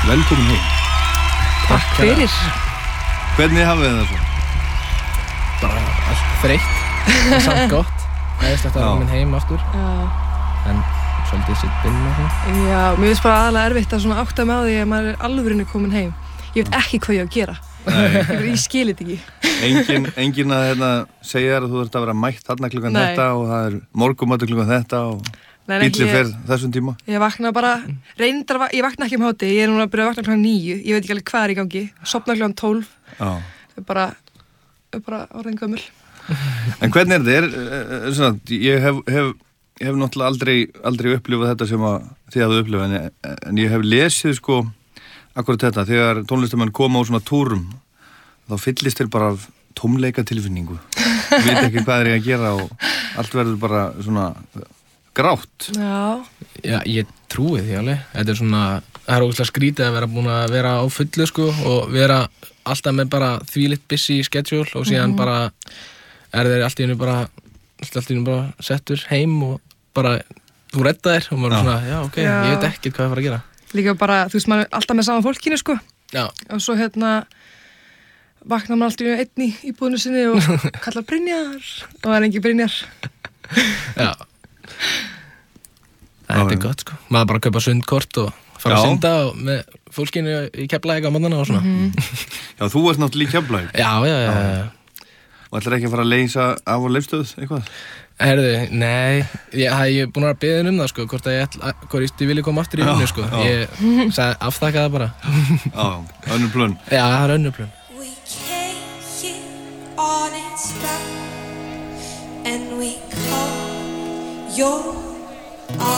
velkomin heim. Takk fyrir. Hvernig hafið þið það svo? Bara allt þreytt, en samt gott. Æðislegt að vera komin heim aftur. Já. En svolítið sitt inn og svona. Já, mér finnst bara aðalega erfitt að svona átta mig á því að maður er alvörinni komin heim. Ég veit ekki hvað ég á að gera. Ég skil þetta ekki. Engin að segja þér að þú þurft að vera mætt þarna klukkan þetta og það morgumatur klukkan þetta og bíllinn fer þessum tíma. Ég vakna bara, ég vakna ekki hádegi, ég er núna að byrja að vakna klukkan 9, ég veit ekki alveg hvað er í gangi, sofna klukkan 12. Já. Ég er bara orðin gömul. En hvernig þetta? Svona, ég hef náttúrulega aldrei upplifað þetta sem að þið hafðu upplifað, en ég hef lesið sko akkurat þetta, þegar tónlistamenn koma á svona túrum, þá fyllist þeir bara af tómleika tilfinningu. Veit ekki hvað er ég að gera og allt verður bara svona grátt. Já, ég trúi því alveg. Þetta er svona, það er ógeðslega skrítið að vera búin að vera á fullu sko og vera alltaf með bara þvílitt busy schedule og síðan bara er þeir allt í einu bara settur heim og bara þú redda þér og maður er svona, já, ok, ég veit ekkert hvað ég fara að gera. Líka bara, þú veist, maður er alltaf með sama fólkinu, sko. Já. Og svo vaknar maður alltaf einn í íbúðinu sinni og kallar Brynjar og það er engin Brynjar. Já. Þetta er gott, sko. Maður bara kaupa sundkort og fara að synda með fólkinu í Keflavík á morgnana og svona. Já, þú ert náttúrulega í Keflavík. Já. Og ætlar ekki að fara að leysa af á Leifsstöð eitthvað? Herðu, nei, ég er búin að beða það sko, hvort ég vilja koma aftur í vinnu sko. Ég sagði afþakka það bara. Já, önnur plön. Já, það er önnur plön. We came here on its back and we call your